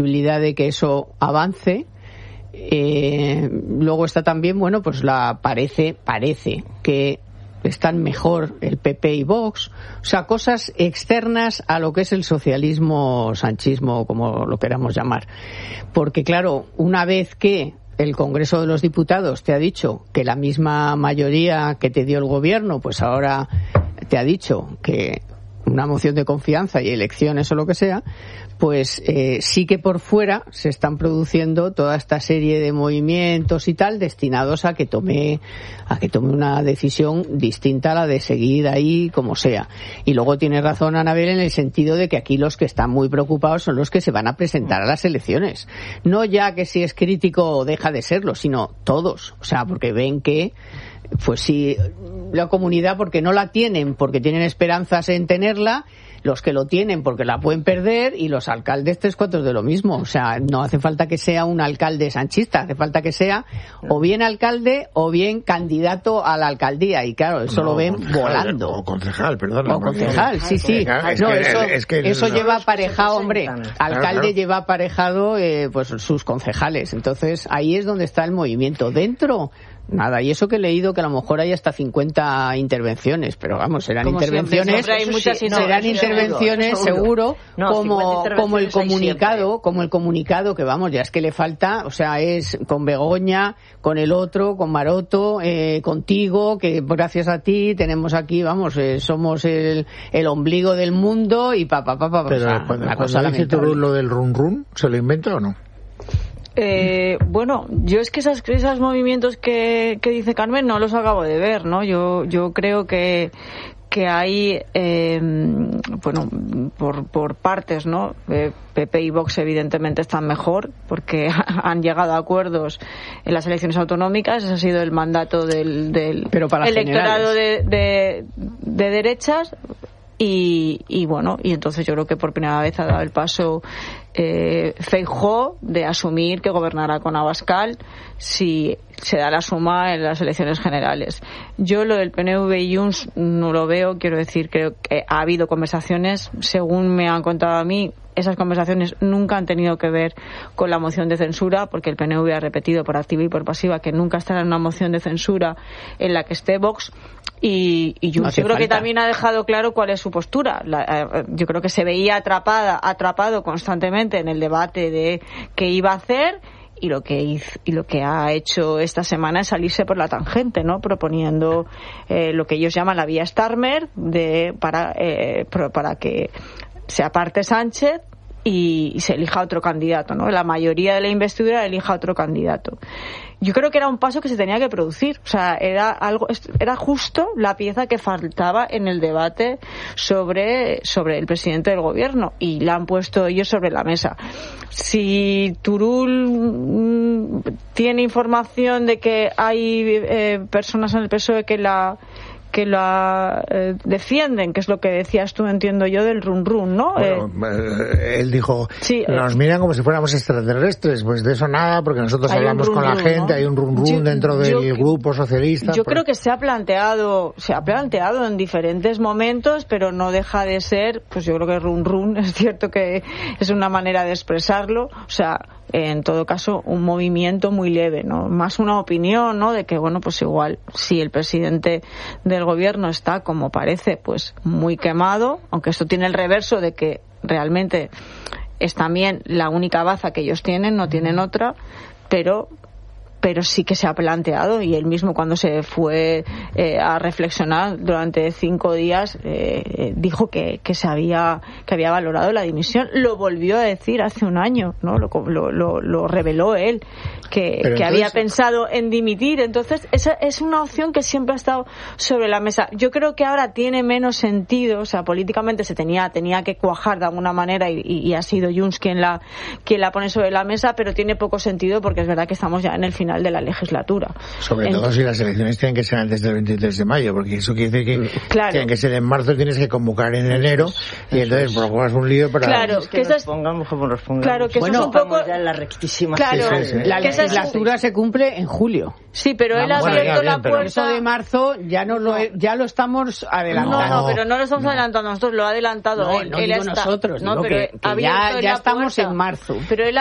posibilidad de que eso avance. Luego está también, bueno, pues parece que están mejor el PP y Vox, o sea, cosas externas a lo que es el socialismo, sanchismo, como lo queramos llamar. Porque claro, una vez que el Congreso de los Diputados te ha dicho que la misma mayoría que te dio el gobierno, pues ahora te ha dicho que una moción de confianza y elecciones o lo que sea, pues sí que por fuera se están produciendo toda esta serie de movimientos y tal destinados a que tome una decisión distinta a la de seguir ahí como sea. Y luego tiene razón Anabel en el sentido de que aquí los que están muy preocupados son los que se van a presentar a las elecciones. No ya que si es crítico o deja de serlo, sino todos. O sea, porque ven que pues si la comunidad, porque no la tienen, porque tienen esperanzas en tenerla, los que lo tienen porque la pueden perder, y los alcaldes 3/4 de lo mismo. O sea, no hace falta que sea un alcalde sanchista, hace falta que sea o bien alcalde o bien candidato a la alcaldía, y claro, eso lo ven volando. O concejal, perdona. O concejal, sí. Eso lleva aparejado, hombre, alcalde lleva aparejado pues sus concejales. Entonces ahí es donde está el movimiento. Dentro nada, y eso que he leído que a lo mejor hay hasta 50 intervenciones, pero vamos, serán como intervenciones, seguro, como el comunicado, que vamos, ya es que le falta, o sea, es con Begoña, con el otro, con Maroto, contigo, que gracias a ti tenemos aquí, vamos, somos el ombligo del mundo y Pero o sea, cuando dice Turull lo del run run, ¿se lo inventa o no? Bueno, yo es que esos movimientos que dice Carmen no los acabo de ver, ¿no? Yo creo que hay, bueno, por partes, ¿no? PP y Vox evidentemente están mejor porque han llegado a acuerdos en las elecciones autonómicas. Ese ha sido el mandato del electorado de derechas. Y bueno, y entonces yo creo que por primera vez ha dado el paso Feijóo de asumir que gobernará con Abascal si se da la suma en las elecciones generales. Yo lo del PNV y Junts no lo veo, quiero decir, creo que ha habido conversaciones, según me han contado a mí, esas conversaciones nunca han tenido que ver con la moción de censura, porque el PNV ha repetido por activa y por pasiva que nunca estará en una moción de censura en la que esté Vox. Y yo creo que también ha dejado claro cuál es su postura. Yo creo que se veía atrapado constantemente en el debate de qué iba a hacer, y lo que ha hecho esta semana es salirse por la tangente, ¿no? Proponiendo lo que ellos llaman la vía Starmer para que se aparte Sánchez y se elija otro candidato, ¿no? La mayoría de la investidura elija otro candidato. Yo creo que era un paso que se tenía que producir, o sea, era justo la pieza que faltaba en el debate sobre el presidente del gobierno, y la han puesto ellos sobre la mesa. Si Turull tiene información de que hay personas en el PSOE que la defienden, que es lo que decías tú, entiendo yo, del run run, ¿no? Bueno, él dijo, sí, nos miran como si fuéramos extraterrestres. Pues de eso nada, porque nosotros hablamos con la gente, ¿no? Hay un run run dentro del grupo socialista. Yo creo que se ha planteado en diferentes momentos, pero no deja de ser, pues yo creo que run run es cierto que es una manera de expresarlo, o sea, en todo caso un movimiento muy leve, ¿no? Más una opinión, ¿no? De que, bueno, pues igual si el presidente del gobierno está, como parece, pues muy quemado, aunque esto tiene el reverso de que realmente es también la única baza que ellos tienen, no tienen otra, pero sí que se ha planteado, y él mismo cuando se fue a reflexionar durante 5 días dijo que había valorado la dimisión. Lo volvió a decir hace un año, ¿no? Lo reveló él, que había pensado en dimitir. Entonces esa es una opción que siempre ha estado sobre la mesa. Yo creo que ahora tiene menos sentido, o sea, políticamente se tenía que cuajar de alguna manera, y ha sido Junts quien la pone sobre la mesa, pero tiene poco sentido porque es verdad que estamos ya en el final final de la legislatura. Sobre todo si las elecciones tienen que ser antes del 23 de mayo, porque eso quiere decir que tienen que ser en marzo, tienes que convocar en enero, y entonces provocar un lío para... Claro, que nos pongamos como nos pongamos. Claro, que eso es un poco... ya en la rectísima. Claro, la legislatura se cumple en julio. Sí, pero él ha abierto la puerta... Eso de marzo ya lo estamos adelantando. No, pero no lo estamos adelantando nosotros, lo ha adelantado él. No digo nosotros, digo que ya estamos en marzo. Pero él